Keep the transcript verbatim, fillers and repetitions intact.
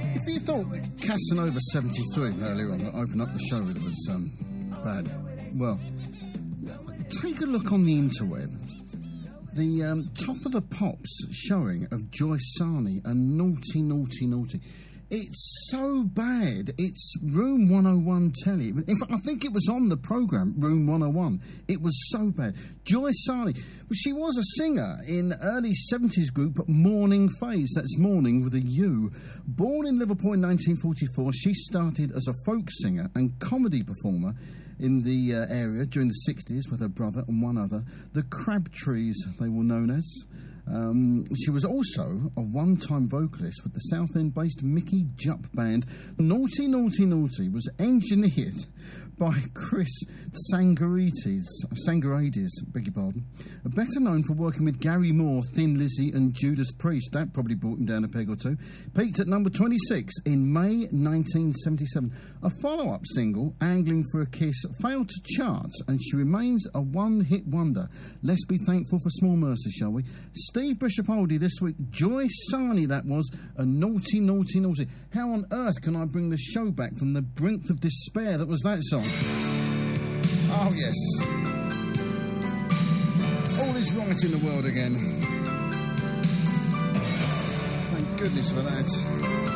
If you thought Casanova seventy-three earlier on, that opened up the show, it was um, bad, well, take a look on the interweb. The um, Top of the Pops showing of Joyce Sarney and Naughty, Naughty, Naughty. It's so bad. It's Room one oh one telly. In fact, I think it was on the programme, Room one oh one. It was so bad. Joyce Sarney, well, she was a singer in early seventies group Morning Phase. That's Morning with a U. Born in Liverpool in nineteen forty-four, she started as a folk singer and comedy performer in the uh, area during the sixties with her brother and one other, the Crabtrees, they were known as. Um, she was also a one-time vocalist with the South End-based Mickey Jupp band. Naughty, Naughty, Naughty was engineered by Chris Tsangarides, Tsangarides, beg your pardon, better known for working with Gary Moore, Thin Lizzy and Judas Priest. That probably brought him down a peg or two. Peaked at number twenty-six in May nineteen seventy-seven. A follow-up single, Angling for a Kiss, failed to chart, and she remains a one-hit wonder. Let's be thankful for small mercy, shall we? Steve Bishop Oldie this week, Joyce Sarney that was, a Naughty, Naughty, Naughty. How on earth can I bring the show back from the brink of despair that was that song? Oh, yes. All is right in the world again. Thank goodness for that.